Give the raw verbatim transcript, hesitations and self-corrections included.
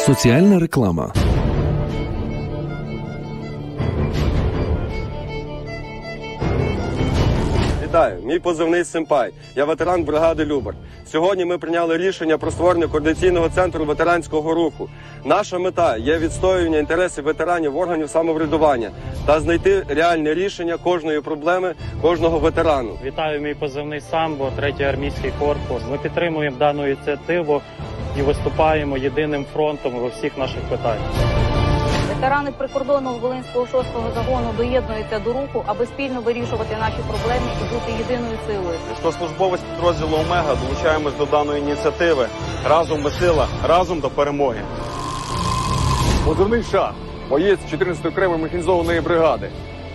Соціальна реклама. Вітаю, мій позивний Симпай. Я ветеран бригади «Любар». Сьогодні ми прийняли рішення про створення координаційного центру ветеранського руху. Наша мета є відстоювання інтересів ветеранів органів самоврядування та знайти реальне рішення кожної проблеми кожного ветерану. Вітаю, мій позивний Самбо, третій армійський корпус. Ми підтримуємо дану ініціативу і виступаємо єдиним фронтом у всіх наших питаннях. Ветерани прикордонного Волинського шостого загону доєднуються до руху, аби спільно вирішувати наші проблеми і бути єдиною силою. Військовослужбовець підрозділу «Омега» долучаємось до даної ініціативи. Разом ми сила, разом до перемоги. Позивний «Шах», боєць чотирнадцятої окремої механізованої бригади.